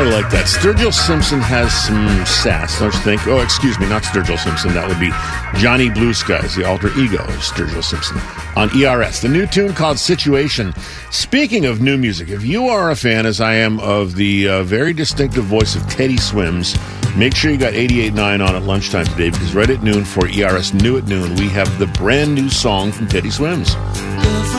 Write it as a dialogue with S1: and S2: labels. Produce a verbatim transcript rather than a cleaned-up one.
S1: of like that. Sturgill Simpson has some sass, don't you think? Oh, excuse me, not Sturgill Simpson. That would be Johnny Blue Skies, the alter ego of Sturgill Simpson, on E R S. The new tune called Situation. Speaking of new music, if you are a fan, as I am, of the uh, very distinctive voice of Teddy Swims, make sure you got eighty-eight point nine on at lunchtime today, because right at noon for E R S New at Noon, we have the brand new song from Teddy Swims.